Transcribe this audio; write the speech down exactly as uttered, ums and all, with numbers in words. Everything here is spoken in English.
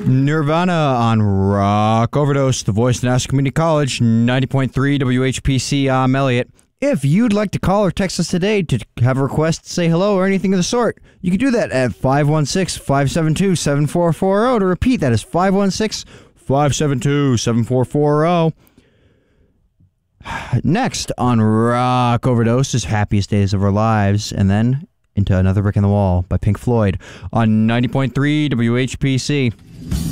Nirvana on Rock Overdose, the voice of National Community College, ninety point three W H P C. I'm Elliot. If you'd like to call or text us today to have a request, say hello, or anything of the sort, you can do that at five one six, five seven two, seven four four zero. To repeat, that is five one six, five seven two, seven four four zero. Next on Rock Overdose is Happiest Days of Our Lives, and then Into Another Brick in the Wall by Pink Floyd on ninety point three W H P C.